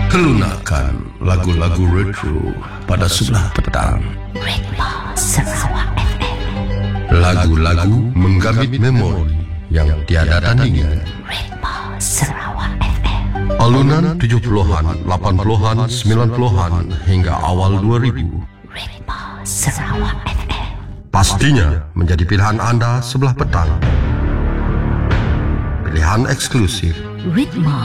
Lunakan lagu-lagu retro pada sebelah petang. Ritma Sarawak FM. Lagu-lagu menggambit memori yang tiada tandingan. Ritma Sarawak FM. Alunan 70-an, 80-an, 90-an hingga awal 2000. Ritma Sarawak FM. Pastinya menjadi pilihan anda sebelah petang. Pilihan eksklusif. Ritma